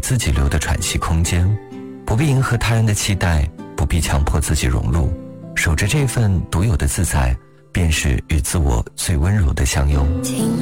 自己留的喘息空间，不必迎合他人的期待，不必强迫自己融入，守着这份独有的自在，便是与自我最温柔的相拥。